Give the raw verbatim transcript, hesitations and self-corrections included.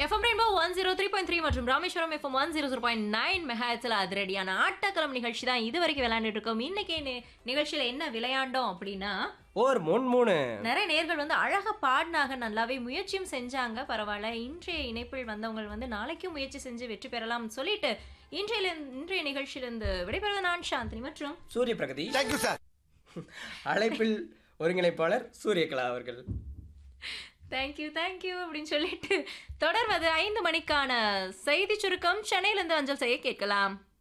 FM rainbow one zero three point three மற்றும் Rameswaram FM one zero zero point nine மெகாஹெட்ஸ்ல அதிரடியான ஆட்டக்களம் நிகழ்ச்சி தான் இது வரைக்கும் விளையாண்டுட்டு இருக்கோம். இன்னைக்கு நி- நிகழ்ச்சியில என்ன விளையாண்டோம் அப்படின்னா, ஓர் மூணு மூணு நிறைய நேர்கள் வந்து அழகா பாடினாங்க, நல்லாவே முயற்சியும் செஞ்சாங்க. பரவாயில்ல, இன்றைய இணைப்பில் வந்தவங்க வந்து நாளைக்கும் முயற்சி செஞ்சு வெற்றி பெறலாம்னு சொல்லிட்டு இன்றைய இன்றைய நிகழ்ச்சியிலிருந்து விடைபெறுவது நான் சாந்தினி மற்றும் சூரிய பிரகதி. Thank you sir. அழைப்பில் ஒருங்கிணைப்பாளர் சூரியகலா அவர்கள். தேங்க்யூ தேங்க்யூ அப்படின்னு சொல்லிட்டு தொடர்வது ஐந்து மணிக்கான செய்தி சுருக்கம் சென்னையிலிருந்து அஞ்சல் செய்ய கேட்கலாம்.